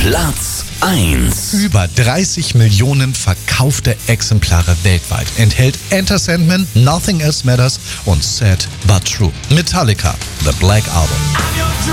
Platz 1. Über 30 Millionen verkaufte Exemplare weltweit enthält Enter Sandman, Nothing Else Matters und Sad But True. Metallica, The Black Album.